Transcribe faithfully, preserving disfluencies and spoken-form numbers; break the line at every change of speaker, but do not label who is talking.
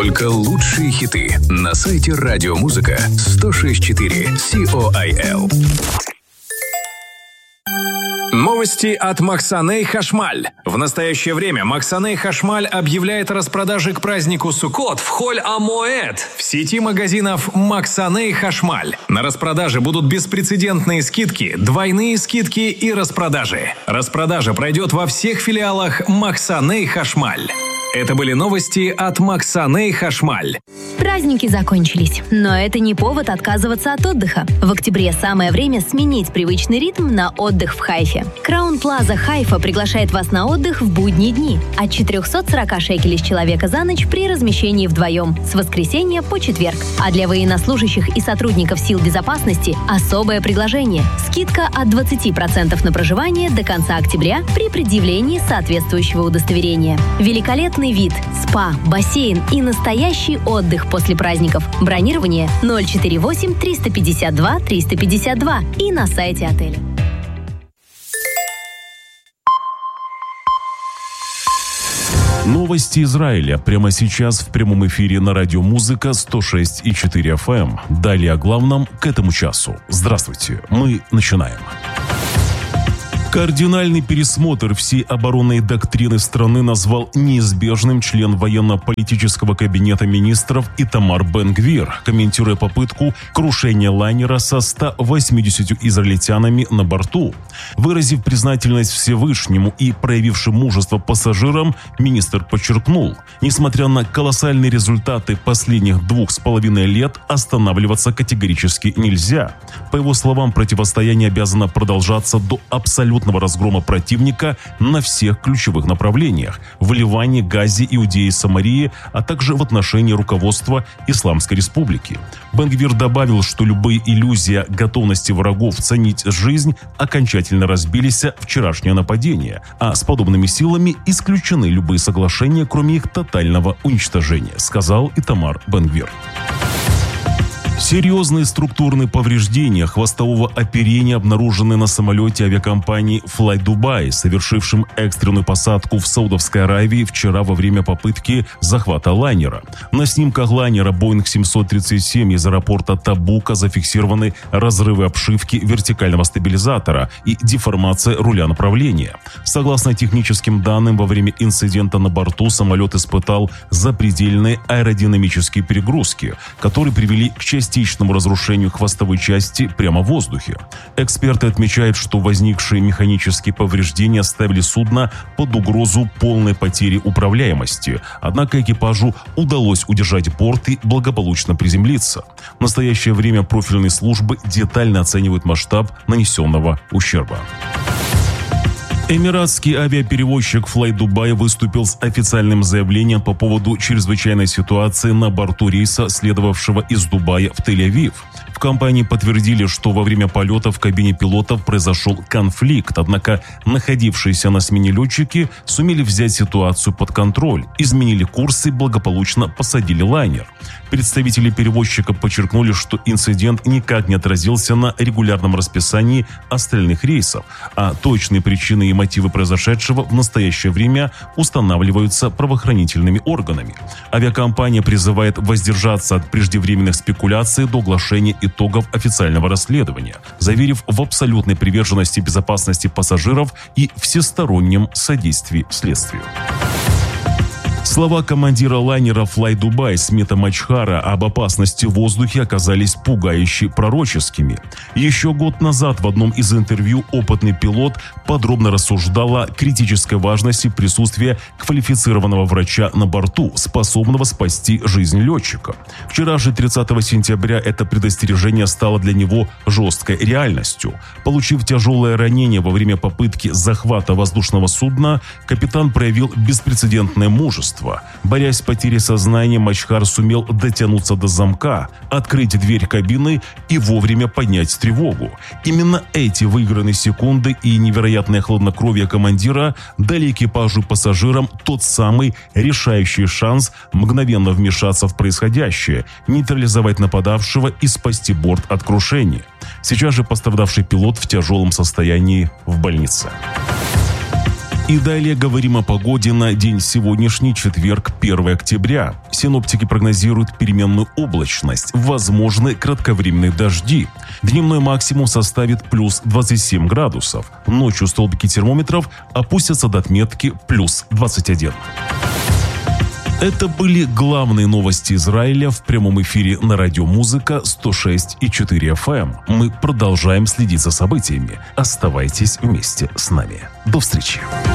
Только лучшие хиты на сайте Радиомузыка сто шесть четыре Сиол.
Новости от Максаней Хашмаль. В настоящее время Максаней Хашмаль объявляет о распродаже к празднику Суккот в Холь-а-Моэд в сети магазинов Максаней Хашмаль. На распродаже будут беспрецедентные скидки, двойные скидки и распродажи. Распродажа пройдет во всех филиалах Максаней Хашмаль. Это были новости от Максаней Хашмаль.
Праздники закончились, но это не повод отказываться от отдыха. В октябре самое время сменить привычный ритм на отдых в Хайфе. Краун Плаза Хайфа приглашает вас на отдых в будние дни от четыреста сорок шекелей с человека за ночь при размещении вдвоем с воскресенья по четверг. А для военнослужащих и сотрудников сил безопасности особое предложение. Скидка от двадцати процентов на проживание до конца октября при предъявлении соответствующего удостоверения. Великолепный вид, спа, бассейн и настоящий отдых после праздников. Бронирование ноль четыре восемь триста пятьдесят два триста пятьдесят два и на сайте отеля.
Новости Израиля прямо сейчас в прямом эфире на Радиомузыка сто шесть и четыре эф эм. Далее о главном к этому часу. Здравствуйте, мы начинаем. Кардинальный пересмотр всей оборонной доктрины страны назвал неизбежным член военно-политического кабинета министров Итамар Бен-Гвир, комментируя попытку крушения лайнера со ста восьмидесятью израильтянами на борту. Выразив признательность Всевышнему и проявившим мужество пассажирам, министр подчеркнул, несмотря на колоссальные результаты последних двух с половиной лет, останавливаться категорически нельзя. По его словам, противостояние обязано продолжаться до абсолютного разгрома противника на всех ключевых направлениях – в Ливане, Газе, Иудее и Самарии, а также в отношении руководства Исламской Республики. Бен-Гвир добавил, что любые иллюзии готовности врагов ценить жизнь окончательно разбились вчерашнее нападение, а с подобными силами исключены любые соглашения, кроме их тотального уничтожения, сказал Итамар Бен-Гвир. Серьезные структурные повреждения хвостового оперения обнаружены на самолете авиакомпании Fly Dubai, совершившем экстренную посадку в Саудовской Аравии вчера во время попытки захвата лайнера. На снимках лайнера Boeing семьсот тридцать семь из аэропорта Табука зафиксированы разрывы обшивки вертикального стабилизатора и деформация руля направления. Согласно техническим данным, во время инцидента на борту самолет испытал запредельные аэродинамические перегрузки, которые привели к частичному частичному разрушению хвостовой части прямо в воздухе. Эксперты отмечают, что возникшие механические повреждения ставили судно под угрозу полной потери управляемости, однако экипажу удалось удержать борт и благополучно приземлиться. В настоящее время профильные службы детально оценивают масштаб нанесенного ущерба. Эмиратский авиаперевозчик Fly Dubai выступил с официальным заявлением по поводу чрезвычайной ситуации на борту рейса, следовавшего из Дубая в Тель-Авив. В компании подтвердили, что во время полета в кабине пилотов произошел конфликт, однако находившиеся на смене летчики сумели взять ситуацию под контроль, изменили курс и благополучно посадили лайнер. Представители перевозчика подчеркнули, что инцидент никак не отразился на регулярном расписании остальных рейсов, а точные причины и мотивы произошедшего в настоящее время устанавливаются правоохранительными органами. Авиакомпания призывает воздержаться от преждевременных спекуляций до оглашения итогов официального расследования, заверив в абсолютной приверженности безопасности пассажиров и всестороннем содействии следствию. Слова командира лайнера Fly Dubai Смита Мачхара об опасности в воздухе оказались пугающе пророческими. Еще год назад в одном из интервью опытный пилот подробно рассуждал о критической важности присутствия квалифицированного врача на борту, способного спасти жизнь летчика. Вчера же, тридцатого сентября, это предостережение стало для него жесткой реальностью. Получив тяжелое ранение во время попытки захвата воздушного судна, капитан проявил беспрецедентное мужество. Борясь с потерей сознания, Мачхар сумел дотянуться до замка, открыть дверь кабины и вовремя поднять тревогу. Именно эти выигранные секунды и невероятное хладнокровие командира дали экипажу и пассажирам тот самый решающий шанс мгновенно вмешаться в происходящее, нейтрализовать нападавшего и спасти борт от крушения. Сейчас же пострадавший пилот в тяжелом состоянии в больнице. И далее говорим о погоде на день сегодняшний, четверг, первое октября. Синоптики прогнозируют переменную облачность, возможны кратковременные дожди. Дневной максимум составит плюс двадцать семь градусов. Ночью столбики термометров опустятся до отметки плюс двадцать один. Это были главные новости Израиля в прямом эфире на радио Музыка сто шесть и четыре эф эм. Мы продолжаем следить за событиями. Оставайтесь вместе с нами. До встречи.